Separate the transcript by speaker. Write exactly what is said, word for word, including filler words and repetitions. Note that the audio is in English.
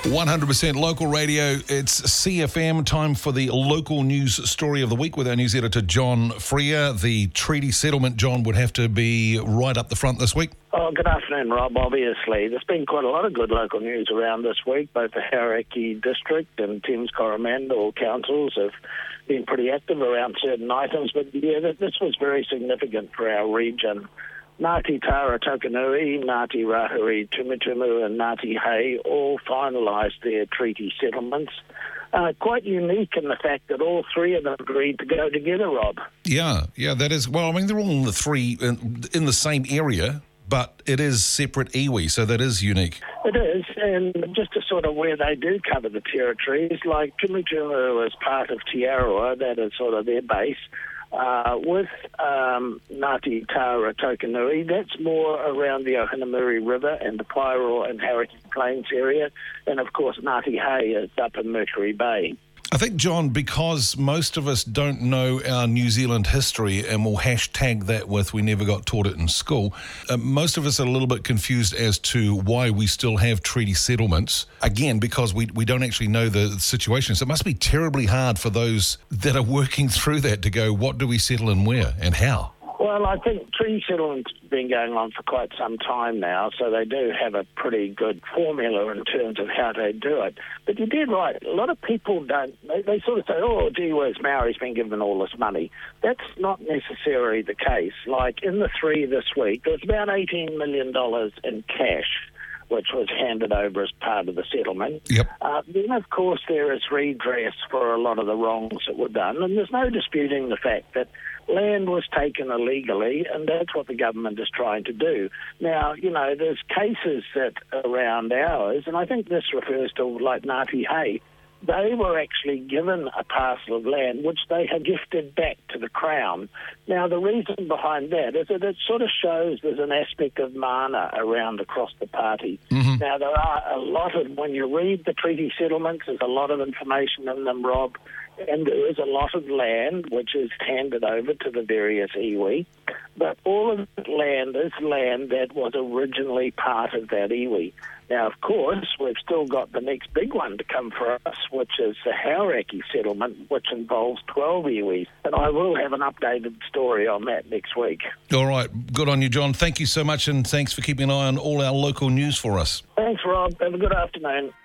Speaker 1: one hundred percent local radio. It's C F M. Time for the local news story of the week with our news editor, John Freer. The treaty settlement, John, would have to be right up the front this week.
Speaker 2: Oh, good afternoon, Rob. Obviously, there's been quite a lot of good local news around this week. Both the Hauraki District and Thames Coromandel councils have been pretty active around certain items. But yeah, this was very significant for our region. Ngāti Tara Tokanui, Ngāti Rahuri Tumutumu and Ngāti Hei all finalised their treaty settlements. Uh, quite unique in the fact that all three of them agreed to go together, Rob.
Speaker 1: Yeah, yeah, that is... Well, I mean, they're all in the three in, in the same area, but it is separate iwi, so that is unique.
Speaker 2: It is, and just to sort of where they do cover the territories, like Tumutumu is part of Te Arawa, that is sort of their base. Uh, with um, Ngāti Tara Tokanui, that's more around the Ohinamuri River and the Paeroa and Hauraki Plains area. And, of course, Ngāti Hei is up in Mercury Bay.
Speaker 1: I think, John, because most of us don't know our New Zealand history and will hashtag that with we never got taught it in school, uh, most of us are a little bit confused as to why we still have treaty settlements, again, because we, we don't actually know the situation. So it must be terribly hard for those that are working through that to go, what do we settle and where and how?
Speaker 2: Well, I think treaty settlement's been going on for quite some time now, so they do have a pretty good formula in terms of how they do it. But you did right. A lot of people don't, they, they sort of say, oh, gee whiz, Maori's been given all this money. That's not necessarily the case. Like in the three this week, there was about eighteen million dollars in cash, which was handed over as part of the settlement.
Speaker 1: Yep.
Speaker 2: Uh, then, of course, there is redress for a lot of the wrongs that were done, and there's no disputing the fact that land was taken illegally, and that's what the government is trying to do. Now, you know, there's cases that around ours, and I think this refers to, like, Ngāti Hei. They were actually given a parcel of land which they had gifted back to the Crown. Now, the reason behind that is that it sort of shows there's an aspect of mana around across the party. Mm-hmm. Now, there are a lot of, when you read the treaty settlements, there's a lot of information in them, Rob, and there is a lot of land which is handed over to the various iwi. But all of that land is land that was originally part of that iwi. Now, of course, we've still got the next big one to come for us, which is the Hauraki settlement, which involves twelve iwis. And I will have an updated story on that next week.
Speaker 1: All right. Good on you, John. Thank you so much, and thanks for keeping an eye on all our local news for us.
Speaker 2: Thanks, Rob. Have a good afternoon.